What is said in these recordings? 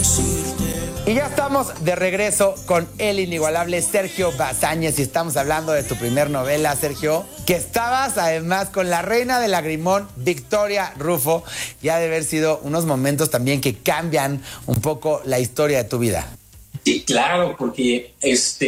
Y ya estamos de regreso con el inigualable Sergio Bazáñez y estamos hablando de tu primer novela, Sergio, que estabas además con la reina del lagrimón, Victoria Rufo, y ha de haber sido unos momentos también que cambian un poco la historia de tu vida. Sí, claro, porque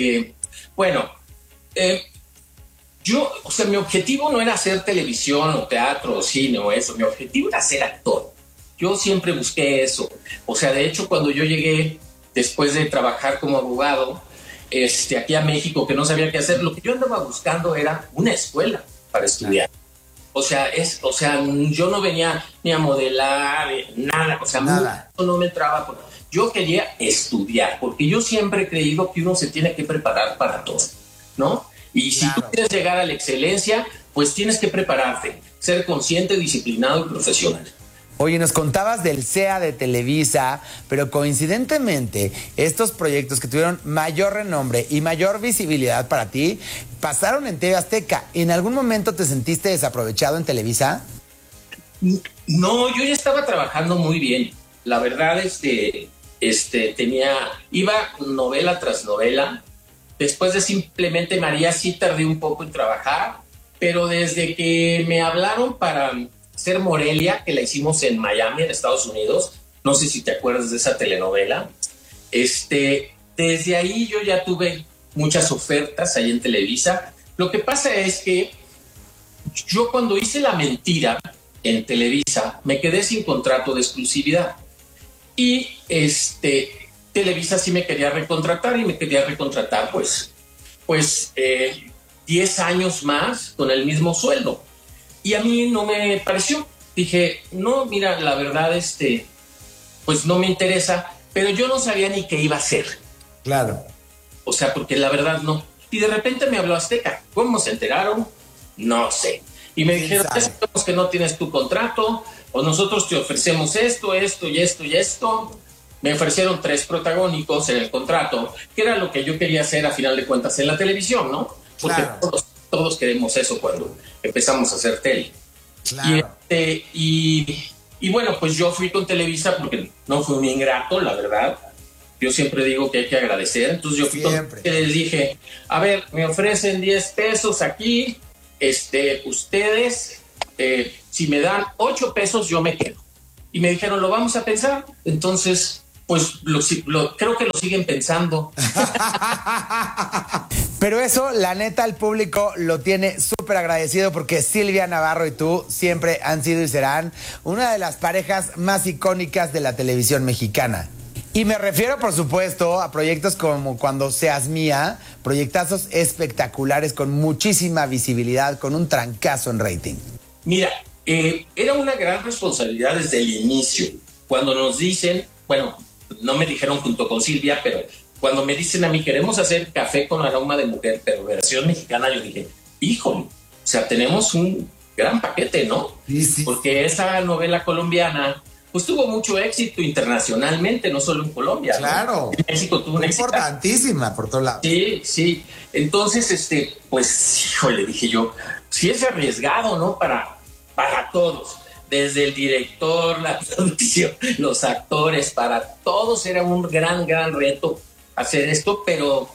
mi objetivo no era hacer televisión o teatro o cine o eso, mi objetivo era ser actor. Yo siempre busqué eso. O sea, de hecho, cuando yo llegué después de trabajar como abogado aquí a México, que no sabía qué hacer, lo que yo andaba buscando era una escuela para estudiar. O sea, yo no venía ni a modelar, nada. O sea, nada. No me entraba. Yo quería estudiar, porque yo siempre he creído que uno se tiene que preparar para todo, ¿no? Y si tú quieres llegar a la excelencia, pues tienes que prepararte, ser consciente, disciplinado y profesional. Oye, nos contabas del CEA de Televisa, pero coincidentemente estos proyectos que tuvieron mayor renombre y mayor visibilidad para ti pasaron en TV Azteca. ¿En algún momento te sentiste desaprovechado en Televisa? No, yo ya estaba trabajando muy bien. La verdad, iba novela tras novela. Después de Simplemente María sí tardé un poco en trabajar, pero desde que me hablaron para Ser Morelia, que la hicimos en Miami, en Estados Unidos, no sé si te acuerdas de esa telenovela, desde ahí yo ya tuve muchas ofertas ahí en Televisa. Lo que pasa es que yo cuando hice La Mentira en Televisa, me quedé sin contrato de exclusividad. Y Televisa sí me quería recontratar y me quería recontratar, 10 años más con el mismo sueldo. Y a mí no me pareció. Dije, no, mira, la verdad, pues no me interesa, pero yo no sabía ni qué iba a hacer. Claro. O sea, porque la verdad no. Y de repente me habló Azteca. ¿Cómo se enteraron? No sé. Y me dijeron, sabemos que no tienes tu contrato, o nosotros te ofrecemos esto y esto. Me ofrecieron 3 protagónicos en el contrato, que era lo que yo quería hacer a final de cuentas en la televisión, ¿no? Porque todos queremos eso cuando empezamos a hacer tele. Claro. Y bueno, pues yo fui con Televisa porque no fui un ingrato, la verdad. Yo siempre digo que hay que agradecer. Entonces yo fui con les dije, a ver, me ofrecen 10 pesos aquí, ustedes, si me dan 8 pesos yo me quedo. Y me dijeron, lo vamos a pensar. Entonces, pues creo que lo siguen pensando. Pero eso, la neta, el público lo tiene súper agradecido porque Silvia Navarro y tú siempre han sido y serán una de las parejas más icónicas de la televisión mexicana. Y me refiero, por supuesto, a proyectos como Cuando Seas Mía, proyectazos espectaculares con muchísima visibilidad, con un trancazo en rating. Mira, era una gran responsabilidad desde el inicio. Cuando nos dicen, bueno, no me dijeron junto con Silvia, pero cuando me dicen a mí, queremos hacer Café con Aroma de Mujer, pero versión mexicana, yo dije, híjole, o sea, tenemos un gran paquete, ¿no? Sí. Porque esa novela colombiana, pues tuvo mucho éxito internacionalmente, no solo en Colombia. Claro. ¿No? En México tuvo una importantísima por todos lados. Sí. Entonces, pues, híjole, dije yo, sí es arriesgado, ¿no? Para todos. Desde el director, la producción, los actores, para todos era un gran reto hacer esto, pero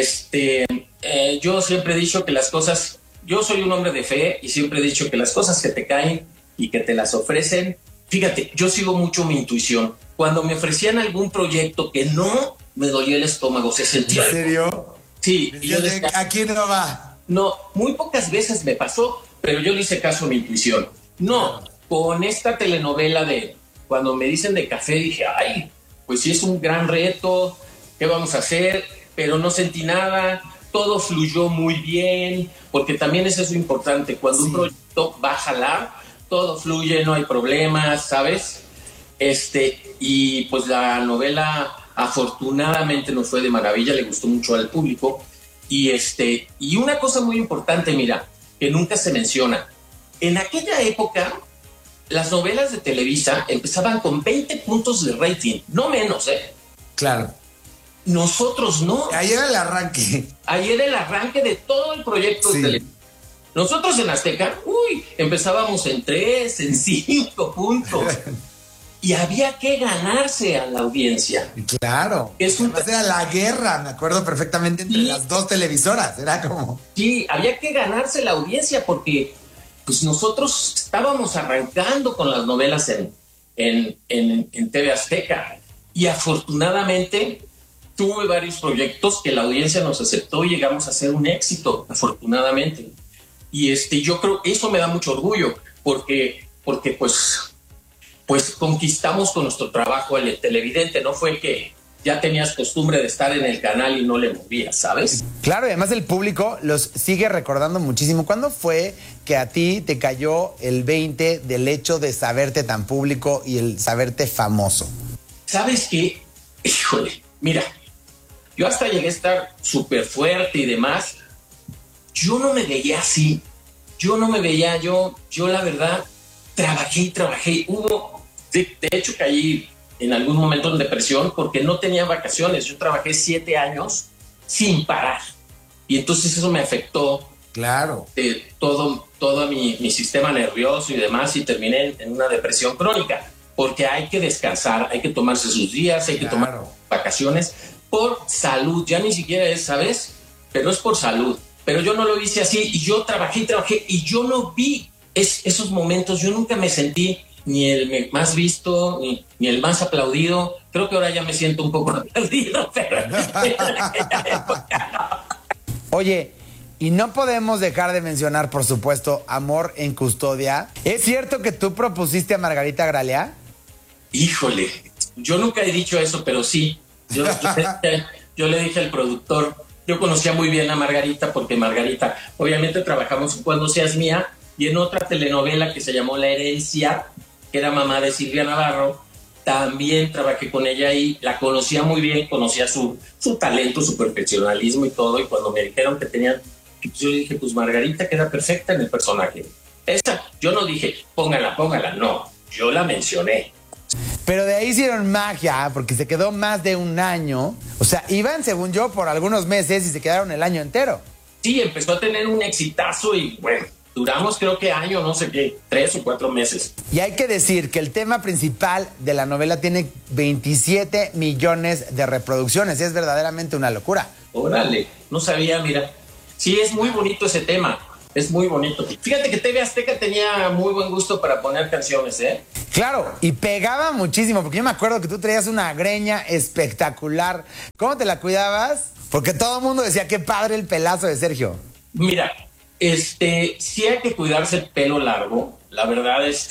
yo siempre he dicho que las cosas, yo soy un hombre de fe y siempre he dicho que las cosas que te caen y que te las ofrecen, fíjate, yo sigo mucho mi intuición. Cuando me ofrecían algún proyecto que no, me dolía el estómago, se sentía. ¿En serio? Sí. Y yo decía, aquí no va. No, muy pocas veces me pasó, pero yo le hice caso a mi intuición. No, con esta telenovela de Cuando me dicen de Café, dije, ay, pues sí es un gran reto, ¿qué vamos a hacer? Pero no sentí nada, todo fluyó muy bien, porque también eso es lo importante, cuando un proyecto va a jalar, todo fluye, no hay problemas, ¿sabes? Y pues la novela afortunadamente nos fue de maravilla, le gustó mucho al público, y una cosa muy importante, mira, que nunca se menciona, en aquella época las novelas de Televisa empezaban con 20 puntos de rating, no menos, ¿eh? Claro. Nosotros no. Ahí era el arranque. Ahí era el arranque de todo el proyecto de Televisa. Nosotros en Azteca, empezábamos en 3, en 5 puntos. y había que ganarse a la audiencia. Claro. Era la guerra, me acuerdo perfectamente, entre las dos televisoras. Era como... Sí, había que ganarse la audiencia porque pues nosotros estábamos arrancando con las novelas en TV Azteca y afortunadamente tuve varios proyectos que la audiencia nos aceptó y llegamos a ser un éxito, afortunadamente. Y yo creo que eso me da mucho orgullo porque pues conquistamos con nuestro trabajo el televidente. No fue que ya tenías costumbre de estar en el canal y no le movías, ¿sabes? Claro, y además el público los sigue recordando muchísimo. ¿Cuándo fue que a ti te cayó el 20 del hecho de saberte tan público y el saberte famoso? ¿Sabes qué? Híjole, mira, yo hasta llegué a estar súper fuerte y demás. Yo no me veía así. Yo no me veía, yo la verdad, trabajé. De hecho, caí en algún momento en depresión porque no tenía vacaciones. Yo trabajé 7 años sin parar. Y entonces eso me afectó. Claro. Todo mi sistema nervioso y demás, y terminé en una depresión crónica. Porque hay que descansar, hay que tomarse sus días, hay que tomar vacaciones por salud. Ya ni siquiera es, ¿sabes? Pero es por salud. Pero yo no lo hice así y yo trabajé y yo no vi esos momentos. Yo nunca me sentí ni el más visto, ni el más aplaudido. Creo que ahora ya me siento un poco aplaudido, pero en aquella época no. Oye, y no podemos dejar de mencionar, por supuesto, Amor en Custodia. ¿Es cierto que tú propusiste a Margarita Gralea? Híjole, yo nunca he dicho eso, pero sí. Yo le dije al productor, yo conocía muy bien a Margarita porque Margarita, obviamente trabajamos en Cuando Seas Mía y en otra telenovela que se llamó La Herencia, que era mamá de Silvia Navarro. También trabajé con ella y la conocía muy bien, conocía su talento, su perfeccionalismo y todo. Y cuando me dijeron que tenían, yo dije, pues Margarita queda perfecta en el personaje. Esa, yo no dije, póngala, no, yo la mencioné. Pero de ahí hicieron magia, porque se quedó más de un año. O sea, iban, según yo, por algunos meses y se quedaron el año entero. Sí, empezó a tener un exitazo y bueno, duramos creo que año, no sé qué, 3 o 4 meses. Y hay que decir que el tema principal de la novela tiene 27 millones de reproducciones. Y es verdaderamente una locura. Órale, no sabía, mira. Sí, es muy bonito ese tema. Es muy bonito. Fíjate que TV Azteca tenía muy buen gusto para poner canciones, ¿eh? Claro, y pegaba muchísimo, porque yo me acuerdo que tú traías una greña espectacular. ¿Cómo te la cuidabas? Porque todo el mundo decía, qué padre el pelazo de Sergio. Mira, sí hay que cuidarse el pelo largo. La verdad, es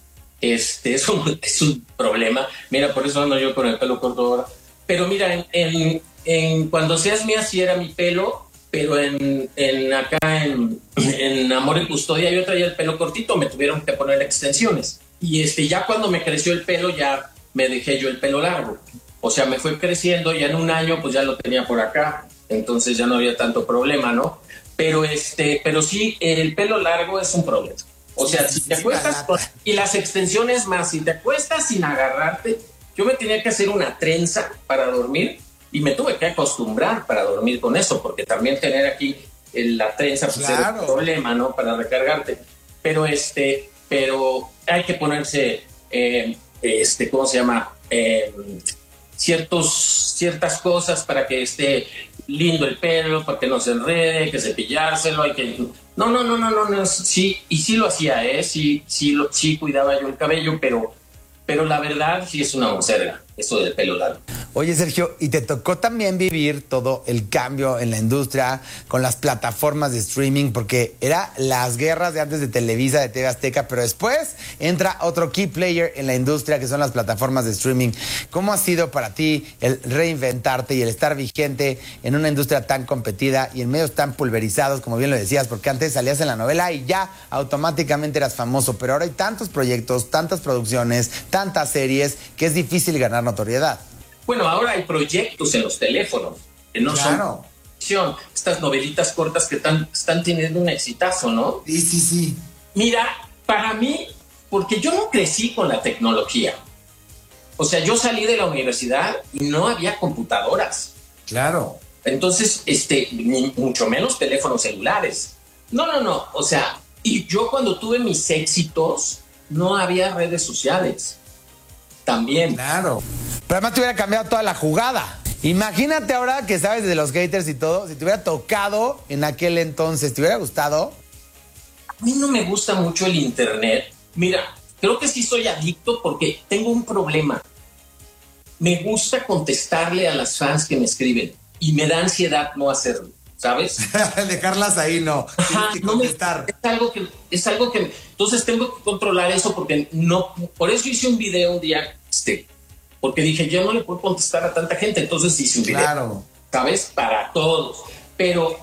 un problema. Mira, por eso ando yo con el pelo corto ahora. Pero mira, en Cuando Seas Mía sí era mi pelo, pero en Amor en Custodia yo traía el pelo cortito, me tuvieron que poner extensiones. Y ya cuando me creció el pelo ya me dejé yo el pelo largo. O sea, me fue creciendo, ya en un año pues ya lo tenía por acá, entonces ya no había tanto problema, ¿no? Pero sí, el pelo largo es un problema. O sea, si te acuestas y las extensiones más, si te acuestas sin agarrarte, yo me tenía que hacer una trenza para dormir y me tuve que acostumbrar para dormir con eso, porque también tener aquí la trenza pues era un problema, ¿no? Para recargarte. Pero hay que ponerse, ¿cómo se llama? Ciertas cosas para que esté lindo el pelo, para que no se enrede, que cepillárselo, hay que... No, sí, y sí lo hacía, sí cuidaba yo el cabello, pero la verdad sí es una monserga, eso del pelo largo. Oye, Sergio, y te tocó también vivir todo el cambio en la industria con las plataformas de streaming, porque era las guerras de antes de Televisa, de TV Azteca, pero después entra otro key player en la industria que son las plataformas de streaming. ¿Cómo ha sido para ti el reinventarte y el estar vigente en una industria tan competida y en medios tan pulverizados, como bien lo decías? Porque antes salías en la novela y ya automáticamente eras famoso, pero ahora hay tantos proyectos, tantas producciones, tantas series, que es difícil ganar notoriedad. Bueno, ahora hay proyectos en los teléfonos que no son estas novelitas cortas que están teniendo un exitazo, ¿no? Sí. Mira, para mí, porque yo no crecí con la tecnología. O sea, yo salí de la universidad y no había computadoras. Claro. Entonces, ni mucho menos teléfonos celulares. No. O sea, y yo cuando tuve mis éxitos, no había redes sociales. también. Claro. Pero además te hubiera cambiado toda la jugada. Imagínate ahora que sabes de los haters y todo, si te hubiera tocado en aquel entonces, ¿te hubiera gustado? A mí no me gusta mucho el internet. Mira, creo que sí soy adicto porque tengo un problema. Me gusta contestarle a las fans que me escriben y me da ansiedad no hacerlo, ¿sabes? Dejarlas ahí no. Ajá, Tienes que contestar. es algo que entonces tengo que controlar eso porque no, por eso hice un video un día, porque dije, yo no le puedo contestar a tanta gente, entonces hice un video, Claro. ¿sabes? Para todos, pero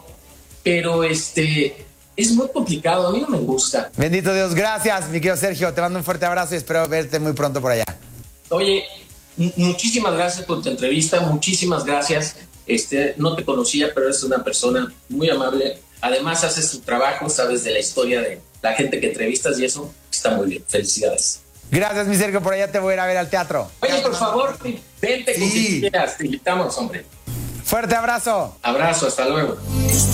es muy complicado, a mí no me gusta. Bendito Dios, gracias, mi querido Sergio. Te mando un fuerte abrazo y espero verte muy pronto por allá. Oye, muchísimas gracias por tu entrevista, muchísimas gracias. No te conocía, pero eres una persona muy amable. Además, haces tu trabajo, sabes de la historia de la gente que entrevistas y eso está muy bien. Felicidades. Gracias, mi Sergio. Por allá te voy a ir a ver al teatro. Oye, por favor, vente con Sí. quien quieras. Te invitamos, hombre. Fuerte abrazo. Abrazo, hasta luego.